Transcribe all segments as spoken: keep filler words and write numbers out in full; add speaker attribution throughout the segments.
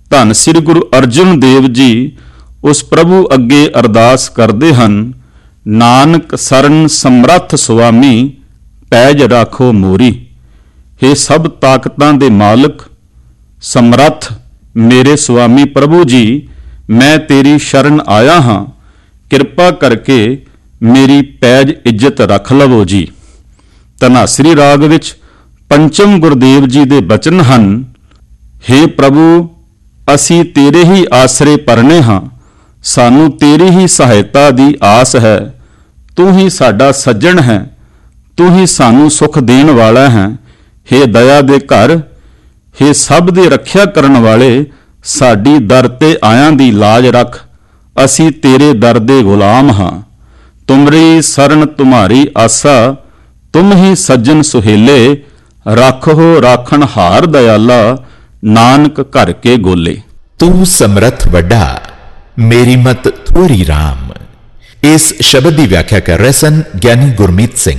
Speaker 1: ਧੰਨ ਸ੍ਰੀ ਗੁਰੂ ਅਰਜਨ ਦੇਵ ਜੀ ਉਸ ਪ੍ਰਭੂ ਅੱਗੇ ਅਰਦਾਸ ਕਰਦੇ ਹਨ, ਨਾਨਕ ਸਰਨ ਸਮਰੱਥ ਸੁਆਮੀ ਪੈਜ ਰਾਖੋ ਮੋਰੀ। ਹੇ ਸਭ ਤਾਕਤਾਂ ਦੇ ਮਾਲਕ ਸਮਰੱਥ ਮੇਰੇ ਸੁਆਮੀ ਪ੍ਰਭੂ ਜੀ, ਮੈਂ ਤੇਰੀ ਸ਼ਰਨ ਆਇਆ ਹਾਂ, ਕਿਰਪਾ ਕਰਕੇ ਮੇਰੀ ਪੈਜ ਇੱਜ਼ਤ ਰੱਖ ਲਵੋ ਜੀ। ਧਨਾਸਰੀ ਰਾਗ ਵਿੱਚ ਪੰਚਮ ਗੁਰਦੇਵ ਜੀ ਦੇ ਬਚਨ ਹਨ, ਹੇ ਪ੍ਰਭੂ ਅਸੀਂ ਤੇਰੇ ਹੀ ਆਸਰੇ ਪਰਨੇ ਹਾਂ, ਸਾਨੂੰ ਤੇਰੀ ਹੀ ਸਹਾਇਤਾ ਦੀ ਆਸ ਹੈ। ਤੂੰ ਹੀ ਸਾਡਾ ਸੱਜਣ ਹੈ, ਤੂੰ ਹੀ ਸਾਨੂੰ ਸੁਖ ਦੇਣ ਵਾਲਾ ਹੈ। ਹੇ ਦਇਆ ਦੇ ਘਰ, ਹੇ ਸਭ ਦੀ ਰੱਖਿਆ ਕਰਨ ਵਾਲੇ, ਸਾਡੀ ਦਰ ਤੇ ਆਇਆਂ ਦੀ ਲਾਜ ਰੱਖ, ਅਸੀਂ ਤੇਰੇ ਦਰ ਦੇ ਗੁਲਾਮ ਹਾਂ। ਤੁਮਰੀ ਸਰਨ ਤੁਮਾਰੀ ਆਸਾ, ਤੁਮ ਹੀ ਸੱਜਣ ਸੁਹੇਲੇ, ਰੱਖੋ ਰਾਖਣ ਹਾਰ ਦਇਆਲਾ, ਨਾਨਕ ਘਰ ਕੇ ਗੋਲੇ।
Speaker 2: ਤੂੰ ਸਮਰੱਥ ਵੱਡਾ, ਮੇਰੀ ਮਤ ਥੋਰੀ ਰਾਮ। ਇਸ ਸ਼ਬਦ ਦੀ ਵਿਆਖਿਆ ਕਰ ਰਹੇ ਸਨ ਗਿਆਨੀ ਗੁਰਮੀਤ ਸਿੰਘ।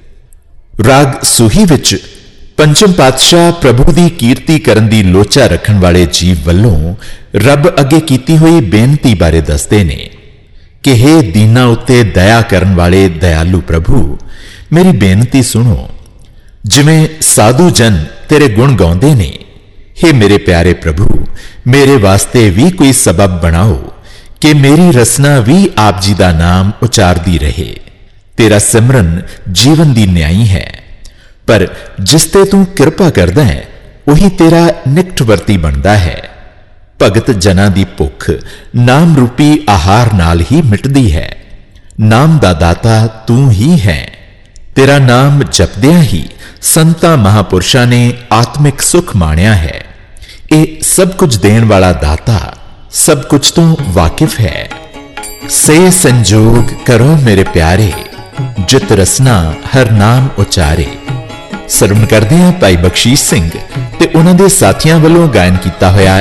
Speaker 2: ਰਾਗ ਸੂਹੀ ਵਿੱਚ ਪੰਚਮ ਪਾਤਸ਼ਾਹ ਪ੍ਰਭੂ ਦੀ ਕੀਰਤੀ ਕਰਨ ਦੀ ਲੋਚਾ ਰੱਖਣ ਵਾਲੇ ਜੀਵ ਵੱਲੋਂ ਰੱਬ ਅੱਗੇ ਕੀਤੀ ਹੋਈ ਬੇਨਤੀ ਬਾਰੇ ਦੱਸਦੇ ਨੇ ਕਿ ਹੇ ਦੀਨਾਂ ਉੱਤੇ ਦਇਆ ਕਰਨ ਵਾਲੇ ਦਇਆਲੂ ਪ੍ਰਭੂ, ਮੇਰੀ ਬੇਨਤੀ ਸੁਣੋ। ਜਿਵੇਂ ਸਾਧੂ ਜਨ ਤੇਰੇ ਗੁਣ ਗਾਉਂਦੇ ਨੇ, ਹੇ ਮੇਰੇ ਪਿਆਰੇ ਪ੍ਰਭੂ, ਮੇਰੇ ਵਾਸਤੇ ਵੀ ਕੋਈ ਸਬਬ ਬਣਾਓ ਕਿ ਮੇਰੀ ਰਸਨਾ ਵੀ ਆਪ ਜੀ ਦਾ ਨਾਮ ਉਚਾਰਦੀ ਰਹੇ। ਤੇਰਾ ਸਿਮਰਨ ਜੀਵਨ ਦੀ ਨਿਆਈ ਹੈ, ਪਰ ਜਿਸ ਤੇ ਤੂੰ ਕਿਰਪਾ ਕਰਦਾ ਹੈ ਉਹੀ ਤੇਰਾ ਨਿਕਟਵਰਤੀ ਬਣਦਾ ਹੈ। ਭਗਤ ਜਨਾਂ ਦੀ ਭੁੱਖ ਨਾਮ ਰੂਪੀ ਆਹਾਰ ਨਾਲ ਹੀ ਮਿਟਦੀ ਹੈ। ਨਾਮ ਦਾ ਦਾਤਾ ਤੂੰ ਹੀ ਹੈ। ਤੇਰਾ ਨਾਮ ਜਪਦਿਆਂ ਹੀ ਸੰਤਾਂ ਮਹਾਪੁਰਸ਼ਾਂ ਨੇ ਆਤਮਿਕ ਸੁਖ ਮਾਣਿਆ ਹੈ। ਇਹ ਸਭ ਕੁਝ ਦੇਣ ਵਾਲਾ ਦਾਤਾ ਸਭ ਕੁਝ ਤੋਂ ਵਾਕਿਫ ਹੈ। ਸੇ ਸੰਜੋਗ ਕਰੋ ਮੇਰੇ ਪਿਆਰੇ, ਜਿਤ ਰਸਨਾ ਹਰ ਨਾਮ ਉਚਾਰੇ। ਸਰਵਣ ਕਰਦੇ ਹਾਂ ਭਾਈ ਬਖਸ਼ੀਸ਼ ਸਿੰਘ ਤੇ ਉਹਨਾਂ ਦੇ ਸਾਥੀਆਂ ਵੱਲੋਂ ਗਾਇਨ ਕੀਤਾ ਹੋਇਆ